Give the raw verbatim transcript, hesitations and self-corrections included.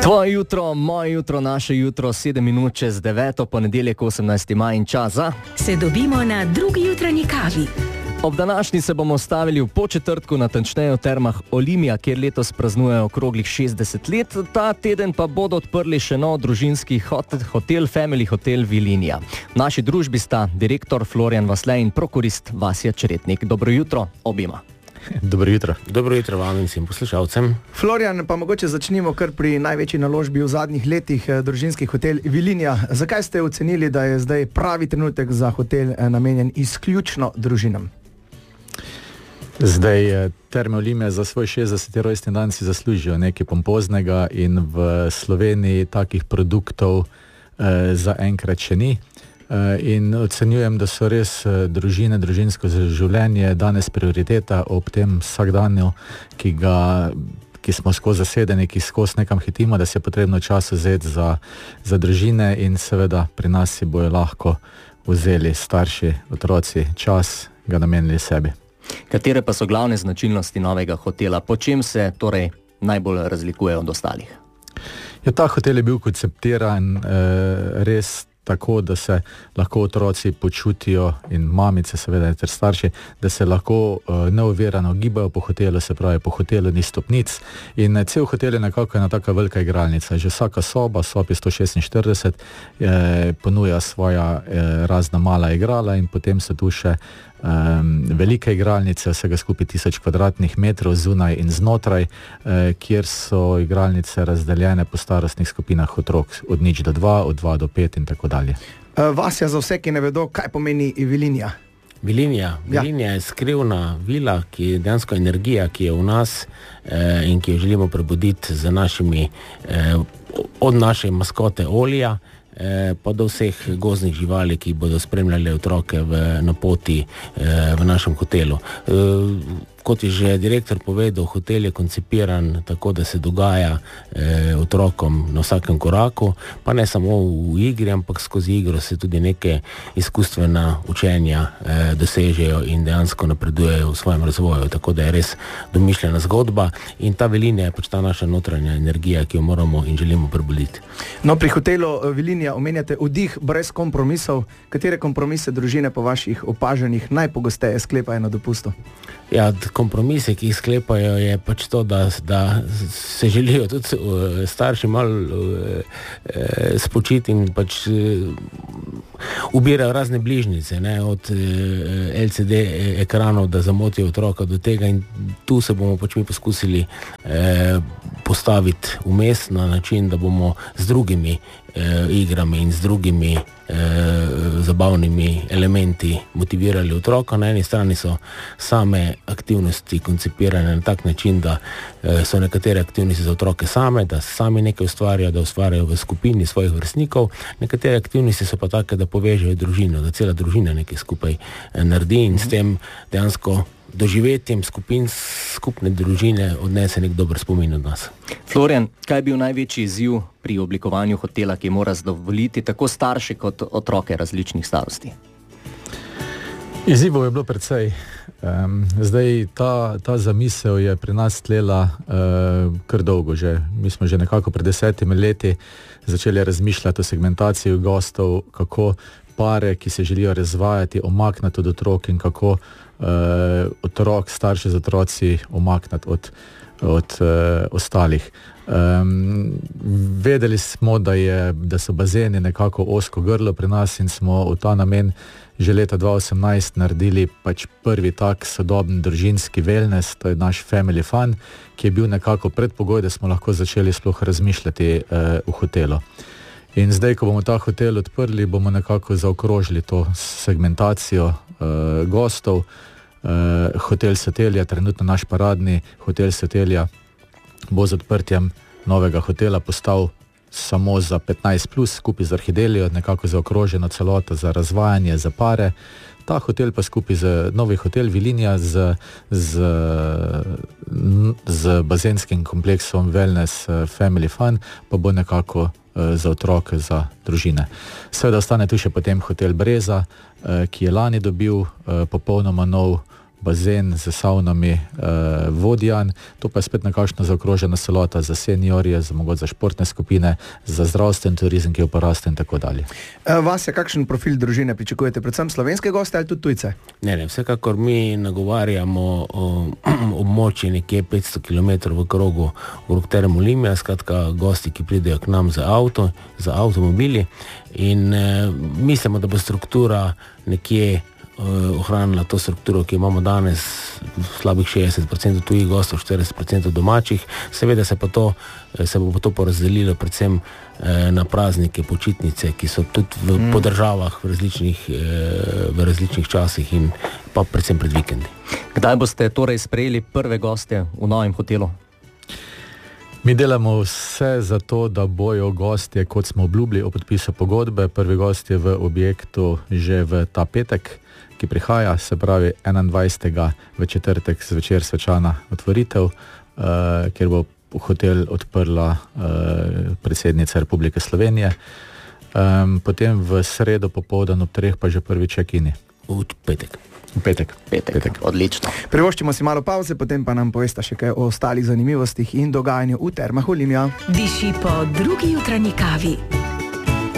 Tvoje jutro, moje jutro, naše jutro, sedem minut čez deveto, ponedeljek osemnajsti maj in čas za... Se dobimo na drugi jutranji kavi. Ob današnji se bomo stavili v Podčetrtku, natančneje v termah Olimia, kjer letos praznujejo okroglih šestdeset let. Ta teden pa bodo odprli še nov družinski hotel, Family Hotel Vilinija. V naši družbi sta direktor Florjan Vasle in prokurist Vasja Čretnik. Dobro jutro obima. Dobro jutro. Dobro jutro vam in vsem poslušalcem. Florjan, pa mogoče začnimo kar pri največji naložbi v zadnjih letih, družinski hotel Vilinija. Zakaj ste ocenili, da je zdaj pravi trenutek za hotel namenjen izključno družinam? Zdaj, Terme Olimia za svoj šestdeseti rojstni dan si zaslužijo nekaj pompoznega in v Sloveniji takih produktov eh, za enkrat še ni. In ocenjujem, da so res družine, družinsko življenje danes prioriteta ob tem vsakdanju, ki ga, ki smo skozi zasedeni, ki skozi nekam hitimo, da se je potrebno čas vzeti za, za družine in seveda pri nas si bojo lahko vzeli starši, otroci čas, ga namenili sebi. Katere pa so glavne značilnosti novega hotela? Po čem se torej najbolj razlikuje od ostalih? Ja, ta hotel je bil konceptiran eh, res tako, da se lahko otroci počutijo in mamice seveda ter starši, da se lahko uh, neovirano gibajo po hotelu, se pravi po hotelu ni stopnic in cel hotel je nekako ena taka velika igralnica. Že vsaka soba, sob je sto šestinštirideset, eh, ponuja svoja eh, razna mala igrala in potem so tu še Um, velike igralnice, vsega skupaj tisoč kvadratnih metrov zunaj in znotraj, eh, kjer so igralnice razdeljene po starostnih skupinah otrok, od nič do dva, od dva do pet in tako dalje. Uh, Vasja, za vse, ki ne vedo, kaj pomeni Vilinija? Vilinija. Vilinija ja. je skrivna vila, ki je dejansko energija, ki je v nas eh, in ki jo želimo prebuditi z našimi, eh, od naše maskote Olija, pa do vseh gozdnih živali, ki bodo spremljali otroke v, na poti eh, v našem hotelu. Eh, kot je že direktor povedal, hotel je koncipiran tako, da se dogaja eh, otrokom na vsakem koraku, pa ne samo v igri, ampak skozi igro se tudi neke izkustvena učenja eh, dosežejo in dejansko napredujejo v svojem razvoju, tako da je res domišljena zgodba in ta Vilinija je pač ta naša notranja energija, ki jo moramo in želimo prebuditi. No, pri hotelu Vilinija omenjate vdih brez kompromisov. Katere kompromise družine po vaših opažanjih najpogosteje sklepajo na dopustu? Ja, kompromise, ki jih sklepajo, je pač to, da, da se želijo tudi uh, starši malo uh, spočiti in pač uh, ubirajo razne bližnjice, ne, od uh, L C D ekranov, da zamotijo otroka do tega in tu se bomo pač mi poskusili uh, postaviti vmes na način, da bomo z drugimi uh, igrami in z drugimi uh, zabavnimi elementi motivirali otroka. Na eni strani so same aktivnosti koncipirane na tak način, da uh, so nekatere aktivnosti za otroke same, da sami nekaj ustvarjajo, da ustvarjajo v skupini svojih vrstnikov. Nekatere aktivnosti so pa take, da povežejo družino, da cela družina nekaj skupaj uh, naredi in s tem dejansko doživetjem skupin, skupne družine odnese nek dober spomin od nas. Florjan, kaj je bil največji izziv pri oblikovanju hotela, ki mora zadovoljiti tako starše kot otroke različnih starosti? Izzivov je bilo precej. Um, zdaj, ta, ta zamisel je pri nas tlela uh, kar dolgo že. Mi smo že nekako pred desetimi leti začeli razmišljati o segmentaciji gostov, kako pare, ki se želijo razvajati, omaknati od otrok in kako uh, otrok, starši z otroci omaknati od, od uh, ostalih. Um, vedeli smo, da, je, da so bazeni nekako ozko grlo pri nas in smo v ta namen že leta dva tisoč osemnajst naredili pač prvi tak sodoben družinski wellness, to je naš Family Fun, ki je bil nekako predpogoj, da smo lahko začeli sploh razmišljati uh, v hotelu. In zdaj, ko bomo ta hotel odprli, bomo nekako zaokrožili to segmentacijo uh, gostov. Uh, hotel Satelija, trenutno naš paradni hotel Satelija, bo z odprtjem novega hotela postal samo za petnajst plus, skupaj z Orhidelijo, nekako zaokroženo celoto za razvajanje, za pare. Ta hotel pa skupaj z novi hotel Vilinija z, z, z bazenskim kompleksom Wellness Family Fun pa bo nekako za otroke, za družine. Seveda ostane tu še potem hotel Breza, ki je lani dobil popolnoma nov bazen z savnami, uh, vodjan, to pa je spet nekakšna zaokrožena celota za seniorje, za mogoče za športne skupine, za zdravstven turizem, ki je v porastu in tako dalje. Uh, vas je kakšen profil družine pričakujete? Predvsem slovenske goste ali tudi tujce? Ne, ne, vsekakor mi nagovarjamo območje nekje petsto kilometrov v krogu okrog Term Olimia, skratka gosti, ki pridejo k nam za avto, za avtomobili in eh, mislimo, da bo struktura nekje ohranila to strukturo, ki imamo danes, slabih šestdeset procentov tujih gostov, štirideset procentov domačih. Seveda se, pa to, se bo to porazdelilo predvsem na praznike, počitnice, ki so tudi v, mm. po državah v različnih, v različnih časih in pa predvsem pred vikendi. Kdaj boste torej sprejeli prve goste v novem hotelu? Mi delamo vse za to, da bojo gostje, kot smo obljubili o podpisu pogodbe. Prvi gost je v objektu že v ta petek, ki prihaja, se pravi enaindvajsetega v četrtek zvečer svečana otvoritev, uh, kjer bo hotel odprla uh, predsednica Republike Slovenije. Um, potem v sredo popoldan ob treh pa že prvi check-ini. V petek. V petek. Petek. Petek. Odlično. Privoščimo si malo pauze, potem pa nam povesta še kaj o ostalih zanimivostih in dogajanju v Termah Olimia. Diši po drugi jutranji kavi.